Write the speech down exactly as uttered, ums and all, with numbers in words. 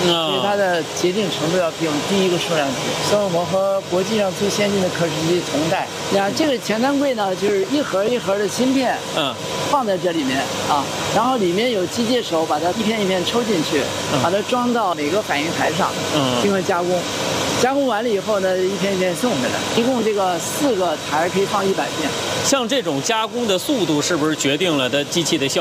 所以它的洁净程度要比我们低一个数量级。所以我们和国际上最先进的可视机同代。然后这个前端柜呢，就是一盒一盒的芯片，嗯，放在这里面啊，然后里面有机械手把它一片一片抽进去，嗯、把它装到每个反应台上，嗯，经过加工。加工完了以后呢，一片一片送回来，一共这个四个台可以放一百片。 像这种加工的速度，是不是决定了它机器的效